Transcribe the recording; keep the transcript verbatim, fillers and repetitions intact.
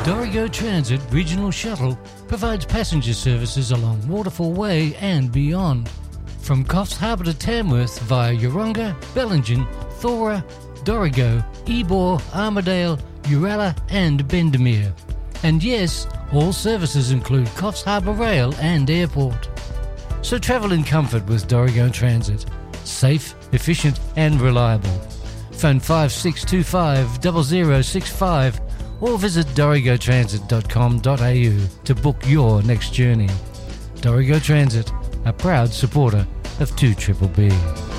Dorrigo Transit Regional Shuttle provides passenger services along Waterfall Way and beyond. From Coffs Harbour to Tamworth via Yeronga, Bellingen, Thora, Dorrigo, Ebor, Armidale, Uralla and Bendemeer. And yes, all services include Coffs Harbour Rail and Airport. So travel in comfort with Dorrigo Transit. Safe, efficient and reliable. Phone five six two five, zero zero six five or visit dorrigo transit dot com dot a u to book your next journey. Dorrigo Transit, a proud supporter of two B B B.